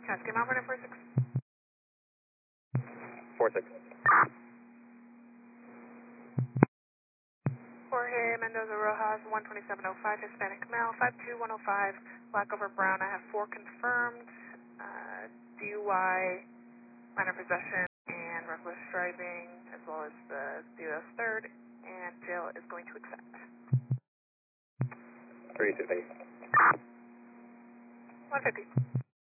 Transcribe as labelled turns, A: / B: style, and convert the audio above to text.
A: Can I skip out for 46?
B: 46.
A: Jorge Mendoza Rojas, 12705, Hispanic male, 52105, black over brown. I have 4 confirmed. DUI, minor possession, and reckless driving, as well as the US third, and jail is going to accept.
B: 3 to base.
A: 150.